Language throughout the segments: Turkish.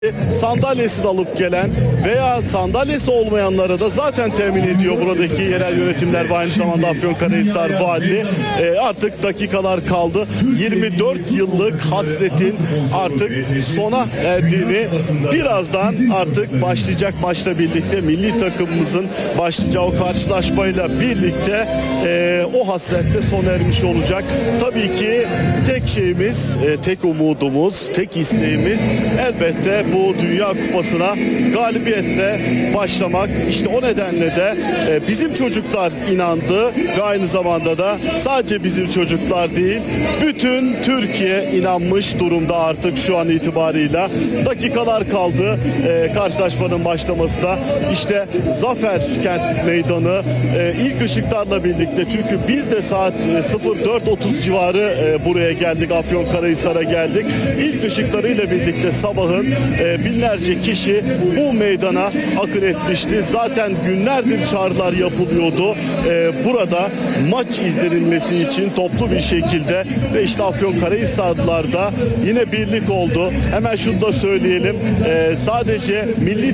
Sandalyesini alıp gelen veya sandalyesi olmayanlara da zaten temin ediyor buradaki yerel yönetimler ve aynı zamanda Afyonkarahisar Valiliği. Artık dakikalar kaldı. 24 yıllık hasretin artık sona erdiğini, birazdan artık başlayacak maçla birlikte milli takımımızın başlayacağı o karşılaşmayla birlikte o hasretle sona ermiş olacak. Tabii ki tek şeyimiz, tek umudumuz, tek isteğimiz elbette bu Dünya Kupası'na galibiyetle başlamak. İşte o nedenle de bizim çocuklar inandı ve aynı zamanda da sadece bizim çocuklar değil, bütün Türkiye inanmış durumda artık şu an itibarıyla. Dakikalar kaldı karşılaşmanın başlamasına. İşte Zafer Kent Meydanı ilk ışıklarla birlikte, çünkü biz de saat 04.30 civarı buraya geldik, Afyonkarahisar'a geldik. İlk ışıklarıyla birlikte sabahın binlerce kişi bu meydana akın etmişti. Zaten günlerdir çağrılar yapılıyordu. Burada maç izlenilmesi için toplu bir şekilde ve işte Afyonkarahisarlılarda yine birlik oldu. Hemen şunu da söyleyelim. Sadece milli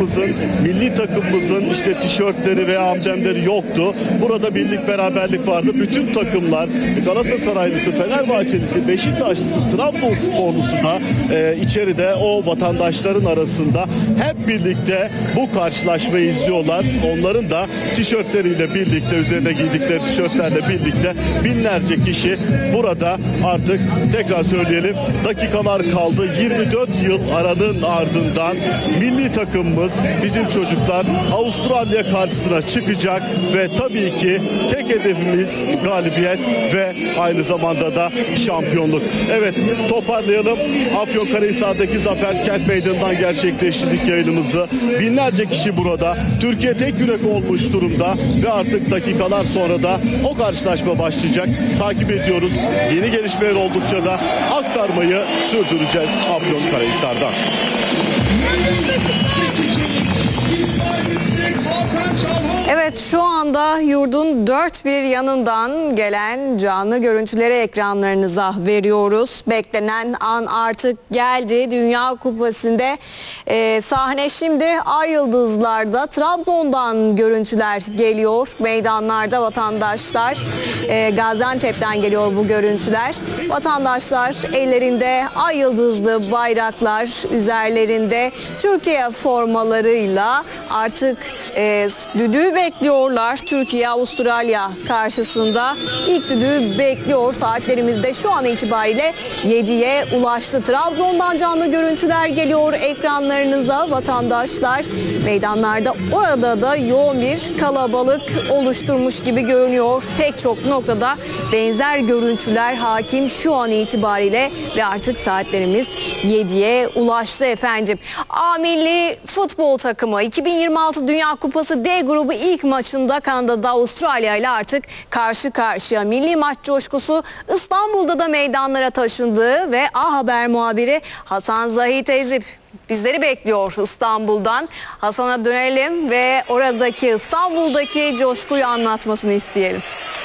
takımımızın işte tişörtleri veya amblemleri yoktu. Burada birlik, beraberlik vardı. Bütün takımlar, Galatasaraylısı, Fenerbahçelisi, Beşiktaşlısı, Trabzonsporlusu da içeride o vatandaşların arasında hep birlikte bu karşılaşmayı izliyorlar. Onların da tişörtleriyle birlikte, üzerine giydikleri tişörtlerle birlikte binlerce kişi burada. Artık tekrar söyleyelim, dakikalar kaldı. 24 yıl aranın ardından milli takımımız, bizim çocuklar Avustralya karşısına çıkacak ve tabii ki tek hedefimiz galibiyet ve aynı zamanda da şampiyonluk. Evet, toparlayalım. Afyonkarahisar'daki Zafer Kent Meydanı'ndan gerçekleştirdik yayınımızı. Binlerce kişi burada. Türkiye tek yürek olmuş durumda ve artık dakikalar sonra da o karşılaşma başlayacak. Takip ediyoruz. Yeni gelişmeler oldukça da aktarmayı sürdüreceğiz Afyonkarahisar'dan. Evet, şu anda yurdun dört bir yanından gelen canlı görüntüleri ekranlarınıza veriyoruz. Beklenen an artık geldi. Dünya Kupası'nda sahne şimdi Ay Yıldızlar'da. Trabzon'dan görüntüler geliyor. Meydanlarda vatandaşlar, Gaziantep'ten geliyor bu görüntüler. Vatandaşlar ellerinde Ay Yıldızlı bayraklar, üzerlerinde Türkiye formalarıyla artık düdüğü bekliyorlar. Türkiye Avustralya karşısında ilk düdüğü bekliyor. Saatlerimizde şu an itibariyle 7'ye ulaştı. Trabzon'dan canlı görüntüler geliyor ekranlarınıza. Vatandaşlar meydanlarda, orada da yoğun bir kalabalık oluşturmuş gibi görünüyor. Pek çok noktada benzer görüntüler hakim şu an itibariyle ve artık saatlerimiz 7'ye ulaştı efendim. A milli futbol takımı 2026 Dünya Kupası D grubu ilk maçında Kanada'da Avustralya ile artık karşı karşıya. Milli maç coşkusu İstanbul'da da meydanlara taşındı ve A Haber muhabiri Hasan Zahit Ezip bizleri bekliyor İstanbul'dan. Hasan'a dönelim ve oradaki, İstanbul'daki coşkuyu anlatmasını isteyelim.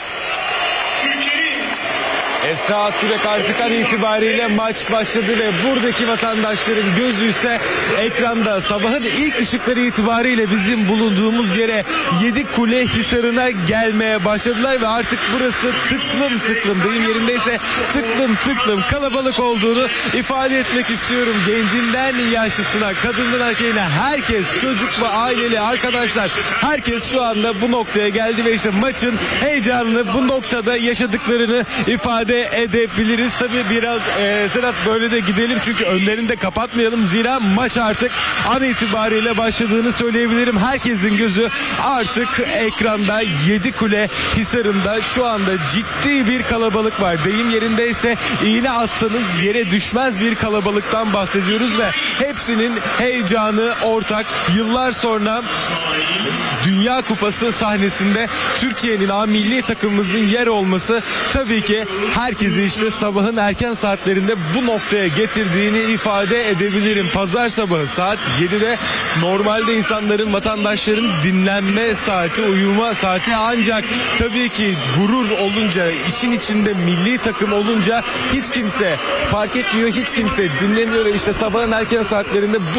Esra Akgürek artık an itibariyle maç başladı ve buradaki vatandaşların gözü ise ekranda. Sabahın ilk ışıkları itibariyle bizim bulunduğumuz yere Yedikule Hisarı'na gelmeye başladılar ve artık burası tıklım tıklım, deyim yerindeyse tıklım tıklım kalabalık olduğunu ifade etmek istiyorum. Gencinden yaşlısına, kadından erkeğine herkes, çocuk ve aileli arkadaşlar, herkes şu anda bu noktaya geldi ve işte maçın heyecanını bu noktada yaşadıklarını ifade edebiliriz. Tabii biraz Serap böyle de gidelim çünkü önlerini de kapatmayalım. Zira maç artık an itibariyle başladığını söyleyebilirim. Herkesin gözü artık ekranda. Yedikule Hisarı'nda şu anda ciddi bir kalabalık var. Deyim yerindeyse iğne atsanız yere düşmez bir kalabalıktan bahsediyoruz ve hepsinin heyecanı ortak. Yıllar sonra Dünya Kupası sahnesinde Türkiye'nin milli takımımızın yer olması tabii ki herkesi işte sabahın erken saatlerinde bu noktaya getirdiğini ifade edebilirim. Pazar sabahı saat 7'de normalde insanların, vatandaşların dinlenme saati, uyuma saati, ancak tabii ki gurur olunca, işin içinde milli takım olunca hiç kimse fark etmiyor, hiç kimse dinlemiyor ve işte sabahın erken saatlerinde bu